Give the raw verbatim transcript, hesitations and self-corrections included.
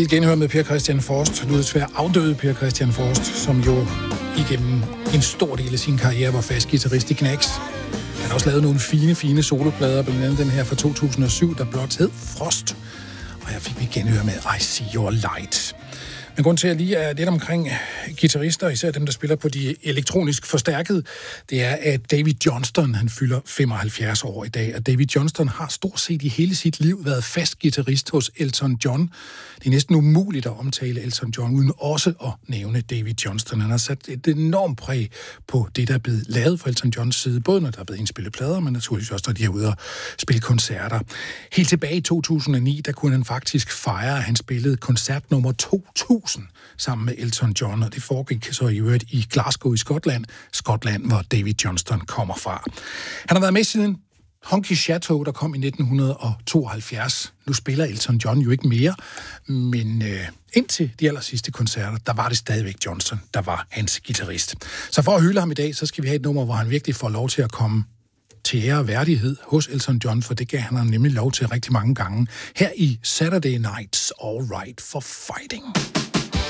lige genhøre med Per Christian Forst, nu desværre afdøde Per Christian Forst, som jo igennem en stor del af sin karriere var fast guitarist i Knacks. Han har også lavet nogle fine, fine soloplader, blandt andet den her fra to tusind og syv, der blot hed Frost. Og her fik vi genhøre med I See Your Light. Men grund til, at jeg lige er lidt omkring guitarister, især dem, der spiller på de elektronisk forstærkede, det er, at David Johnston, han fylder femoghalvfjerds år i dag, og David Johnston har stort set i hele sit liv været fast guitarist hos Elton John. Det er næsten umuligt at omtale Elton John, uden også at nævne David Johnston. Han har sat et enormt præg på det, der er blevet lavet fra Elton Johns side, både når der er blevet indspillet plader, men naturligvis også, når de er ude og spille koncerter. Helt tilbage i to tusind og ni, der kunne han faktisk fejre, at han spillede koncert nummer to tusind sammen med Elton John, og det foregik så i øvrigt i Glasgow i Skotland, Skotland, hvor David Johnston kommer fra. Han har været med siden Honky Chateau, der kom i nitten tooghalvfjerds. Nu spiller Elton John jo ikke mere, men øh, indtil de aller sidste koncerter, der var det stadigvæk Johnston, der var hans guitarist. Så for at hylde ham i dag, så skal vi have et nummer, hvor han virkelig får lov til at komme til ære og værdighed hos Elton John, for det gav han nemlig lov til rigtig mange gange. Her i Saturday Night's All Right for Fighting.